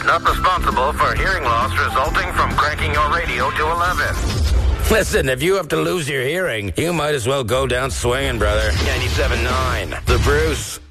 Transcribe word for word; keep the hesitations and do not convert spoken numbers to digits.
Not responsible for hearing loss resulting from cranking your radio to eleven. Listen, if you have to lose your hearing, you might as well go down swinging, brother. ninety-seven point nine, The Bruce.